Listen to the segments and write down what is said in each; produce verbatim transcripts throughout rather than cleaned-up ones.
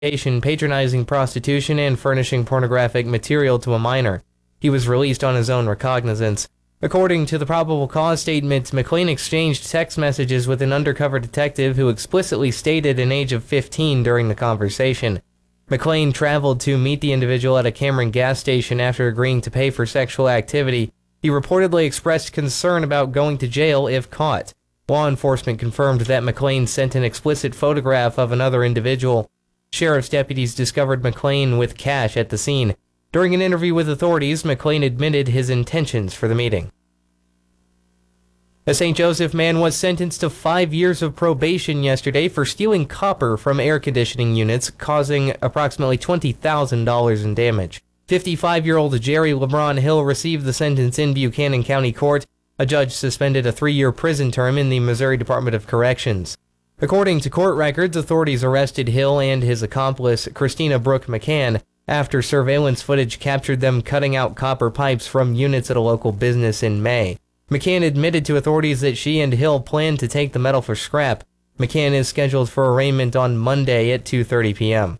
patronizing prostitution and furnishing pornographic material to a minor. He was released on his own recognizance. According to the probable cause statement, McLean exchanged text messages with an undercover detective who explicitly stated an age of fifteen during the conversation. McLean traveled to meet the individual at a Cameron gas station after agreeing to pay for sexual activity. He reportedly expressed concern about going to jail if caught. Law enforcement confirmed that McLean sent an explicit photograph of another individual. Sheriff's deputies discovered McLean with cash at the scene. During an interview with authorities, McLean admitted his intentions for the meeting. A Saint Joseph man was sentenced to five years of probation yesterday for stealing copper from air conditioning units, causing approximately twenty thousand dollars in damage. fifty-five-year-old Jerry LeBron Hill received the sentence in Buchanan County Court. A judge suspended a three-year prison term in the Missouri Department of Corrections. According to court records, authorities arrested Hill and his accomplice, Christina Brooke McCann, after surveillance footage captured them cutting out copper pipes from units at a local business in May. McCann admitted to authorities that she and Hill planned to take the metal for scrap. McCann is scheduled for arraignment on Monday at two thirty p m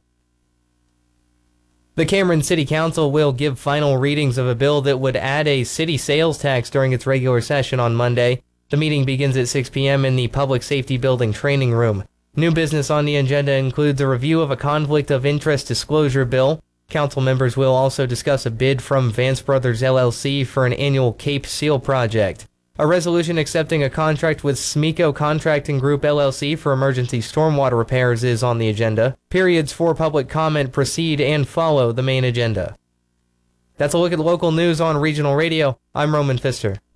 The Cameron City Council will give final readings of a bill that would add a city sales tax during its regular session on Monday. The meeting begins at six p m in the Public Safety Building Training Room. New business on the agenda includes a review of a conflict of interest disclosure bill. Council members will also discuss a bid from Vance Brothers L L C for an annual Cape Seal project. A resolution accepting a contract with Smeco Contracting Group L L C for emergency stormwater repairs is on the agenda. Periods for public comment precede and follow the main agenda. That's a look at local news on Regional Radio. I'm Roman Pfister.